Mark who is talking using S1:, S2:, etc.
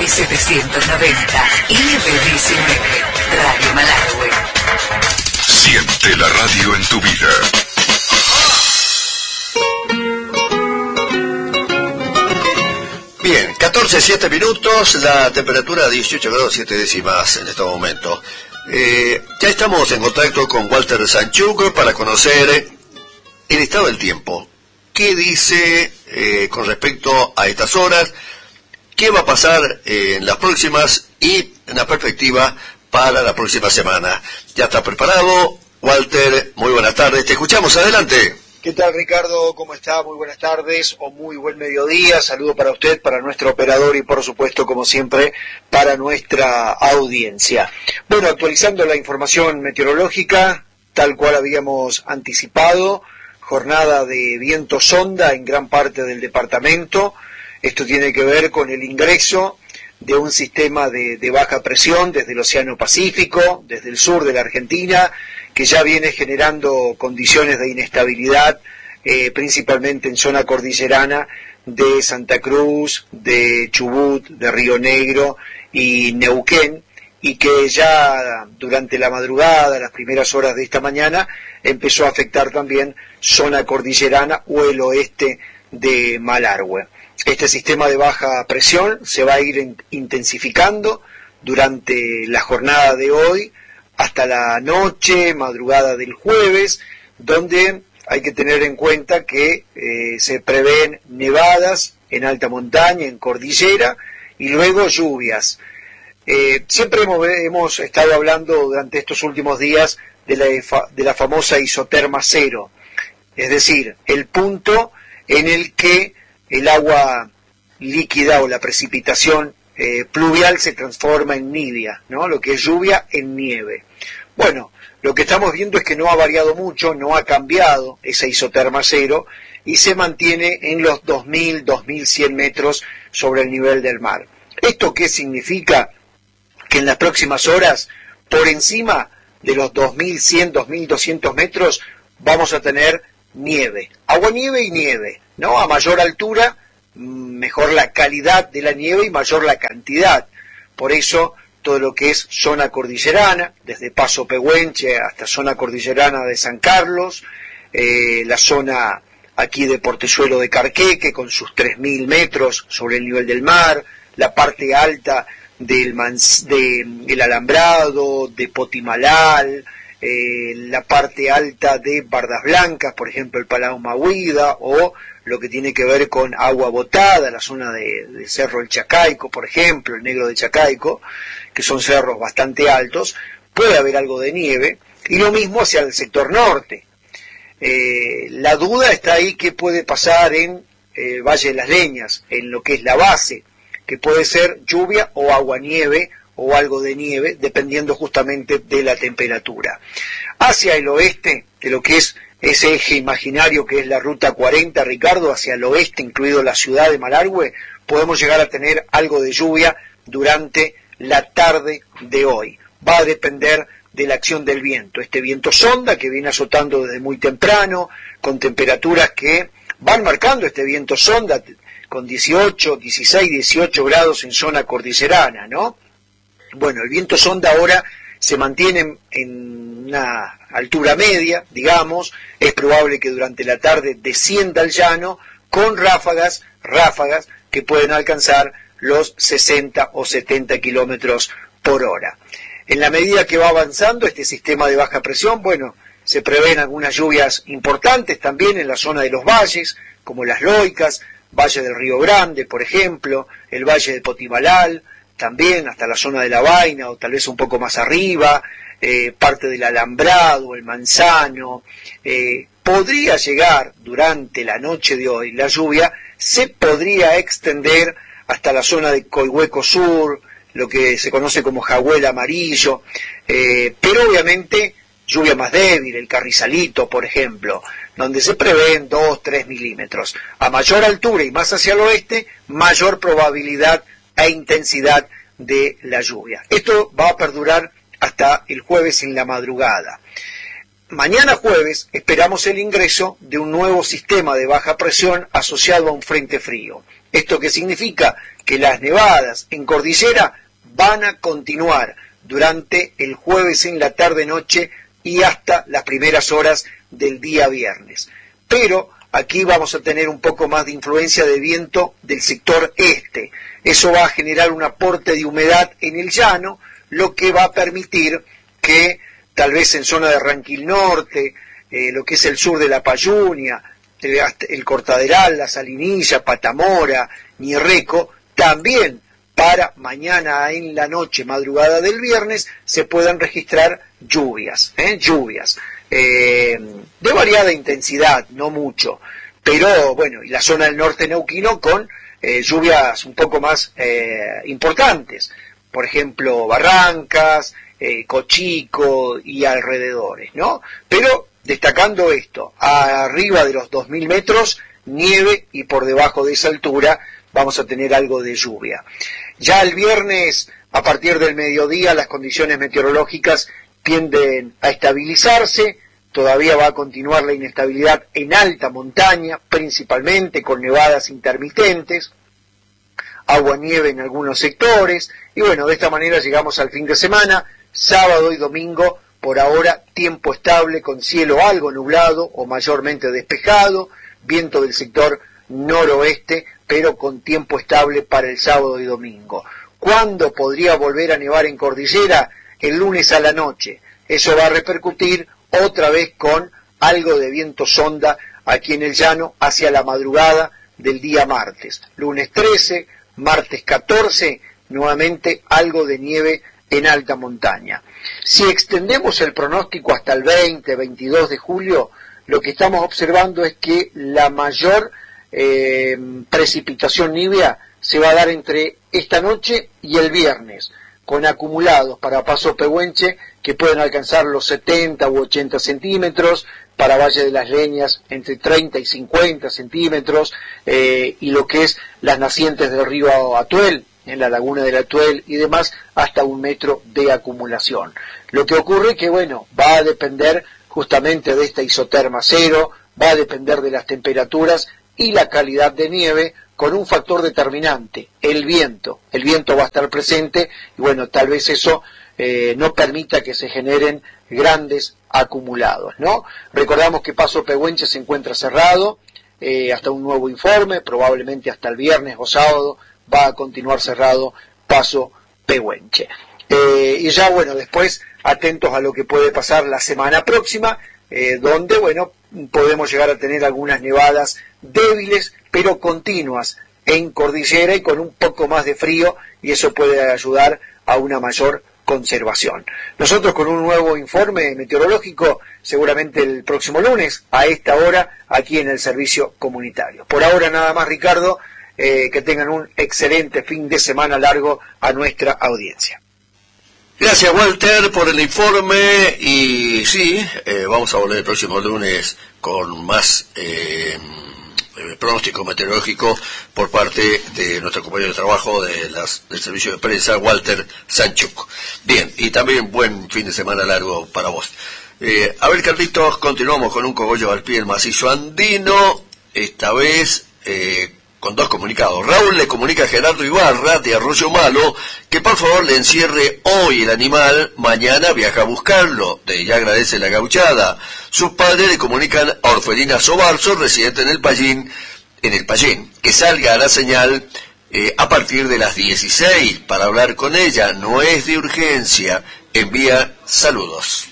S1: AM790, IB19, Radio Malargüe.
S2: Siente la radio en tu vida.
S3: Bien, 14:07 minutos, la temperatura 18 grados 7 décimas en este momento. Ya estamos en contacto con Walter Sanchuk para conocer el estado del tiempo. ¿Qué dice con respecto a estas horas? ¿Qué va a pasar en las próximas y en la perspectiva para la próxima semana? ¿Ya está preparado? Walter, muy buenas tardes. Te escuchamos, adelante.
S4: ¿Qué tal, Ricardo? ¿Cómo está? Muy buenas tardes o muy buen mediodía. Saludo para usted, para nuestro operador y, por supuesto, como siempre, para nuestra audiencia. Bueno, actualizando la información meteorológica, tal cual habíamos anticipado, jornada de viento sonda en gran parte del departamento. Esto tiene que ver con el ingreso de un sistema de baja presión desde el Océano Pacífico, desde el sur de la Argentina, que ya viene generando condiciones de inestabilidad, principalmente en zona cordillerana de Santa Cruz, de Chubut, de Río Negro y Neuquén, y que ya durante la madrugada, las primeras horas de esta mañana, empezó a afectar también zona cordillerana o el oeste de Malargüe. Este sistema de baja presión se va a ir intensificando durante la jornada de hoy hasta la noche, madrugada del jueves, donde hay que tener en cuenta que se prevén nevadas en alta montaña, en cordillera, y luego lluvias. Siempre hemos estado hablando durante estos últimos días de la famosa isoterma cero, es decir, el punto en el que el agua líquida o la precipitación pluvial se transforma en nibia, ¿no? Lo que es lluvia en nieve. Bueno, lo que estamos viendo es que no ha variado mucho, no ha cambiado esa isoterma cero y se mantiene en los 2.000, 2.100 metros sobre el nivel del mar. ¿Esto qué significa? Que en las próximas horas, por encima de los 2.100, 2.200 metros, vamos a tener nieve, aguanieve y nieve, ¿no? A mayor altura, mejor la calidad de la nieve y mayor la cantidad. Por eso, todo lo que es zona cordillerana, desde Paso Pehuenche hasta zona cordillerana de San Carlos, la zona aquí de Portezuelo de Carqueque, con sus 3.000 metros sobre el nivel del mar, la parte alta del Alambrado, de Potimalal, la parte alta de Bardas Blancas, por ejemplo el Palau Mahuida, o lo que tiene que ver con Agua Botada, la zona de Cerro El Chacaico, por ejemplo, el Negro de Chacaico, que son cerros bastante altos, puede haber algo de nieve, y lo mismo hacia el sector norte. La duda está ahí qué puede pasar en Valle de las Leñas, en lo que es la base, que puede ser lluvia o aguanieve o algo de nieve, dependiendo justamente de la temperatura. Hacia el oeste, de lo que es ese eje imaginario que es la Ruta 40, Ricardo, hacia el oeste, incluido la ciudad de Malargüe, podemos llegar a tener algo de lluvia durante la tarde de hoy. Va a depender de la acción del viento. Este viento sonda que viene azotando desde muy temprano, con temperaturas que van marcando este viento sonda, con 18, 16, 18 grados en zona cordillerana, ¿no? Bueno, el viento sonda ahora se mantiene en una altura media, digamos, es probable que durante la tarde descienda al llano con ráfagas que pueden alcanzar los 60 o 70 kilómetros por hora. En la medida que va avanzando este sistema de baja presión, bueno, se prevén algunas lluvias importantes también en la zona de los valles, como las Loicas, Valle del Río Grande, por ejemplo, el Valle de Potimalal, también hasta la zona de La Vaina o tal vez un poco más arriba, parte del Alambrado, el Manzano. Podría llegar durante la noche de hoy, la lluvia se podría extender hasta la zona de Coihueco Sur, lo que se conoce como Jahuel Amarillo, pero obviamente lluvia más débil, el Carrizalito, por ejemplo, donde se prevén 2-3 milímetros. A mayor altura y más hacia el oeste, mayor probabilidad e intensidad de la lluvia. Esto va a perdurar hasta el jueves en la madrugada. mañana jueves esperamos el ingreso de un nuevo sistema de baja presión asociado a un frente frío. ¿Esto qué significa? Que las nevadas en cordillera van a continuar durante el jueves en la tarde-noche y hasta las primeras horas del día viernes. Pero aquí vamos a tener un poco más de influencia de viento del sector este. Eso va a generar un aporte de humedad en el llano, lo que va a permitir que tal vez en zona de Ranquil Norte, lo que es el sur de la Payunia, el Cortaderal, la Salinilla, Patamora, Ñirreco, también para mañana en la noche, madrugada del viernes, se puedan registrar lluvias, de variada intensidad, no mucho, pero bueno, y la zona del norte neuquino con lluvias un poco más importantes, por ejemplo, Barrancas, Cochico y alrededores, ¿no? Pero destacando esto, arriba de los 2000 metros, nieve, y por debajo de esa altura vamos a tener algo de lluvia. Ya el viernes, a partir del mediodía, las condiciones meteorológicas tienden a estabilizarse. Todavía va a continuar la inestabilidad en alta montaña, principalmente con nevadas intermitentes, agua-nieve en algunos sectores, y bueno, de esta manera llegamos al fin de semana, sábado y domingo, por ahora tiempo estable con cielo algo nublado o mayormente despejado, viento del sector noroeste, pero con tiempo estable para el sábado y domingo. ¿Cuándo podría volver a nevar en cordillera? El lunes a la noche. Eso va a repercutir otra vez con algo de viento sonda aquí en el llano hacia la madrugada del día martes. Lunes 13, martes 14, nuevamente algo de nieve en alta montaña. Si extendemos el pronóstico hasta el 20, 22 de julio, lo que estamos observando es que la mayor precipitación nibia se va a dar entre esta noche y el viernes, con acumulados para Paso Pehuenche que pueden alcanzar los 70 u 80 centímetros, para Valle de las Leñas entre 30 y 50 centímetros, y lo que es las nacientes del río Atuel, en la laguna del Atuel y demás, hasta 1 metro de acumulación. Lo que ocurre que, bueno, va a depender justamente de esta isoterma cero, va a depender de las temperaturas y la calidad de nieve, con un factor determinante, el viento. El viento va a estar presente y bueno, tal vez eso no permita que se generen grandes acumulados, ¿no? Recordamos que Paso Pehuenche se encuentra cerrado hasta un nuevo informe, probablemente hasta el viernes o sábado va a continuar cerrado Paso Pehuenche. Y ya bueno, después atentos a lo que puede pasar la semana próxima, donde bueno, podemos llegar a tener algunas nevadas débiles pero continuas en cordillera y con un poco más de frío, y eso puede ayudar a una mayor conservación. Nosotros con un nuevo informe meteorológico seguramente el próximo lunes a esta hora aquí en el servicio comunitario. Por ahora nada más, Ricardo, que tengan un excelente fin de semana largo a nuestra audiencia.
S3: Gracias, Walter, por el informe, y sí, vamos a volver el próximo lunes con más pronóstico meteorológico por parte de nuestro compañero de trabajo del servicio de prensa, Walter Sanchuk. Bien, y también buen fin de semana largo para vos. A ver, Carlitos, continuamos con un cogollo al pie del macizo andino, esta vez con 2 comunicados. Raúl le comunica a Gerardo Ibarra de Arroyo Malo que por favor le encierre hoy el animal, mañana viaja a buscarlo. De ella agradece la gauchada. Sus padres le comunican a Orfelina Sobarzo, residente en el Pallín, que salga a la señal a partir de las 16 para hablar con ella. No es de urgencia. Envía saludos.